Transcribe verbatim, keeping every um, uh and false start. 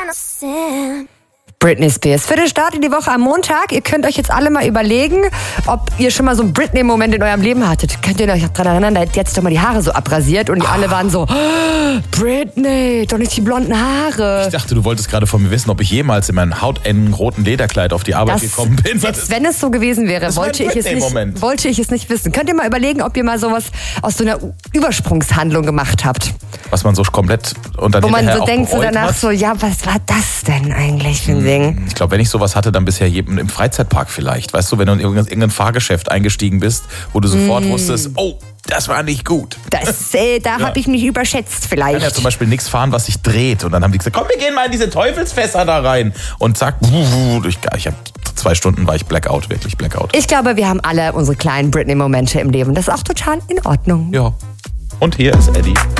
Britney Spears. Für den Start in die Woche am Montag. Ihr könnt euch jetzt alle mal überlegen, ob ihr schon mal so einen Britney-Moment in eurem Leben hattet. Könnt ihr euch daran erinnern, da hat jetzt doch mal die Haare so abrasiert und ah. alle waren so, oh, Britney, doch nicht die blonden Haare. Ich dachte, du wolltest gerade von mir wissen, ob ich jemals in meinem hautengen roten Lederkleid auf die Arbeit das, gekommen bin. Selbst wenn es so gewesen wäre, wollte ich, es nicht, wollte ich es nicht wissen. Könnt ihr mal überlegen, ob ihr mal sowas aus so einer Übersprungshandlung gemacht habt. Was man so komplett unter Wo den man so denkt, so danach hat. so, ja, was war das denn eigentlich für ein Ding? Ich glaube, wenn ich sowas hatte, dann bisher jedem im Freizeitpark vielleicht. Weißt du, wenn du in irgendein Fahrgeschäft eingestiegen bist, wo du sofort mm. wusstest, oh, das war nicht gut. Das, äh, da ja. habe ich mich überschätzt vielleicht. Ich kann ja zum Beispiel nichts fahren, was sich dreht. Und dann haben die gesagt, komm, wir gehen mal in diese Teufelsfässer da rein. Und zack, ich, ich habe zwei Stunden war ich Blackout, wirklich Blackout. Ich glaube, wir haben alle unsere kleinen Britney-Momente im Leben. Das ist auch total in Ordnung. Ja. Und hier ist Eddie.